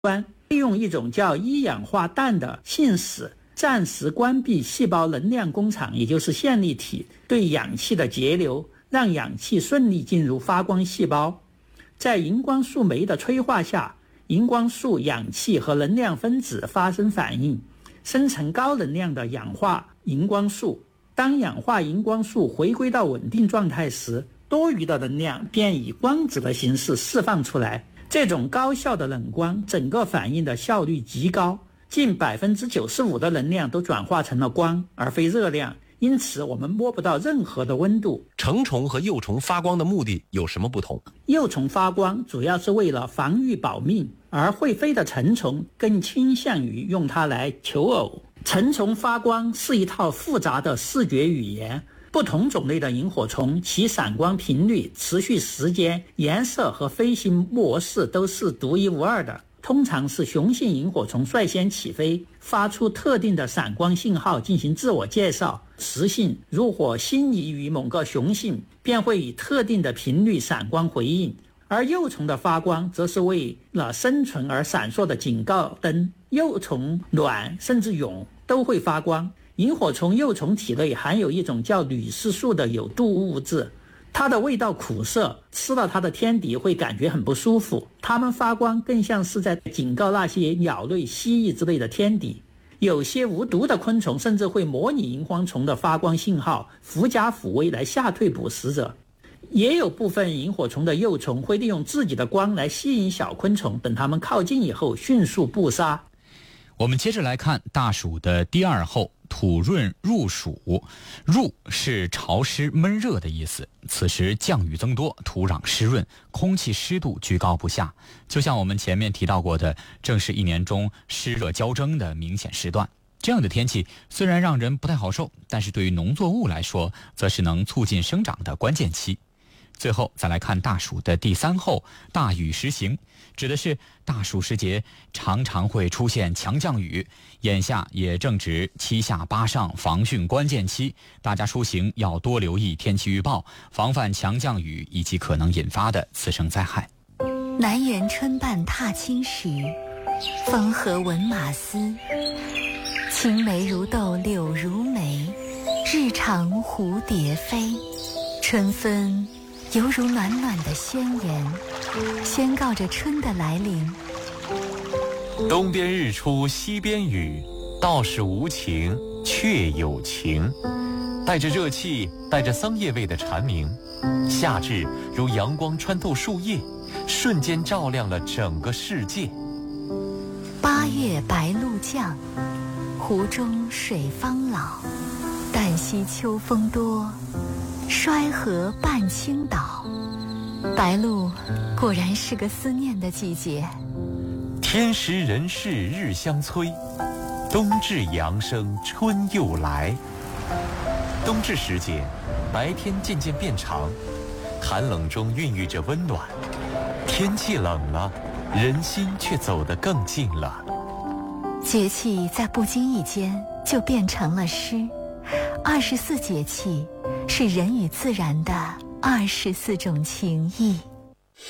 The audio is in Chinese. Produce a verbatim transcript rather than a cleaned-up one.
官利用一种叫一氧化氮的信使，暂时关闭细胞能量工厂，也就是线粒体对氧气的节流，让氧气顺利进入发光细胞。在荧光素酶的催化下，荧光素、氧气和能量分子发生反应，生成高能量的氧化荧光素。当氧化荧光素回归到稳定状态时，多余的能量便以光子的形式释放出来。这种高效的冷光，整个反应的效率极高，近 百分之九十五 的能量都转化成了光，而非热量，因此我们摸不到任何的温度。 成虫和幼虫发光的目的有什么不同？ 幼虫发光主要是为了防御保命，而会飞的成虫更倾向于用它来求偶。成虫发光是一套复杂的视觉语言，不同种类的萤火虫，其闪光频率、持续时间、颜色和飞行模式都是独一无二的。通常是雄性萤火虫率先起飞，发出特定的闪光信号进行自我介绍。雌性如果心仪于某个雄性，便会以特定的频率闪光回应。而幼虫的发光则是为了生存而闪烁的警告灯。幼虫、卵甚至蛹都会发光。萤火虫幼虫体内含有一种叫铝丝素的有毒物质，它的味道苦涩，吃到它的天敌会感觉很不舒服。它们发光更像是在警告那些鸟类、蜥蜴之类的天敌。有些无毒的昆虫甚至会模拟萤火虫的发光信号，狐假虎威来吓退捕食者。也有部分萤火虫的幼虫会利用自己的光来吸引小昆虫，等它们靠近以后迅速捕杀。 我们接着来看大暑的第二候，土润入暑。入是潮湿闷热的意思，此时降雨增多，土壤湿润，空气湿度居高不下，就像我们前面提到过的，正是一年中湿热交争的明显时段。这样的天气虽然让人不太好受，但是对于农作物来说，则是能促进生长的关键期。最后再来看大暑的第三候，大雨时行，指的是大暑时节常常会出现强降雨，眼下也正值七下八上防汛关键期，大家出行要多留意天气预报，防范强降雨以及可能引发的次生灾害。 南园春半踏青时，风和闻马嘶。青梅如豆柳如眉，日长蝴蝶飞。春分犹如暖暖的宣言，宣告着春的来临。 东边日出西边雨，道是无晴却有晴。带着热气，带着桑叶味的蝉鸣，夏至如阳光穿透树叶，瞬间照亮了整个世界。 八月白露降，湖中水方老。旦夕秋风多，衰河半倾倒。白露果然是个思念的季节。 天时人事日相催，冬至阳生春又来。冬至时节，白天渐渐变长，寒冷中孕育着温暖。天气冷了，人心却走得更近了。 节气在不经意间就变成了诗。二十四节气是人与自然的二十四种情谊。